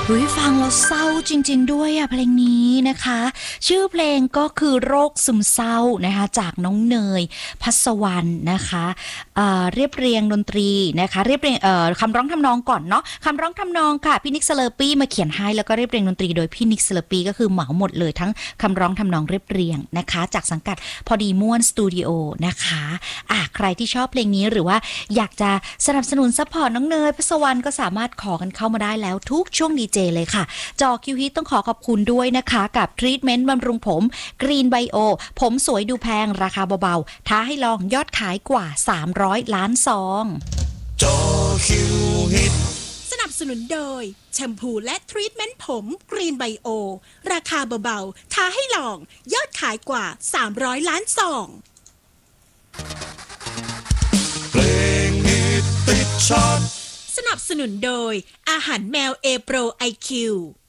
ฟังแล้วเศร้าจริงๆด้วยเพลงนี้นะคะชื่อเพลงก็คือโรคซึมเศร้านะคะจากน้องเนยพัสวรรณนะคะเรียบเรียงดนตรีนะคะเรียบเรียงคำร้องทำนองก่อนเนาะคำร้องทำนองค่ะพี่นิกเซเลอร์ปี้มาเขียนให้แล้วก็เรียบเรียงดนตรีโดยพี่นิกเซเลอร์ปี้ก็คือเหมาหมดเลยทั้งคำร้องทำนองเรียบเรียงนะคะจากสังกัดพอดีม่วนสตูดิโอนะคะใครที่ชอบเพลงนี้หรือว่าอยากจะสนับสนุนซัพพอร์ตน้องเนยพัสวรรณก็สามารถขอกันเข้ามาได้แล้วทุกช่วงดีเจเลยค่ะจอคิวฮิตต้องขอบคุณด้วยนะคะกับทรีทเมนต์บำรุงผมกรีนไบโอผมสวยดูแพงราคาเบาๆท้าให้ลองยอดขายกว่า300ล้านซองจอคิวฮิตสนับสนุนโดยแชมพูและทรีทเมนต์ผมกรีนไบโอราคาเบาๆท้าให้ลองยอดขายกว่า300ล้านซองเพลงฮิตติดชาร์ตสนับสนุนโดยอาหารแมวเอโปรไอคิว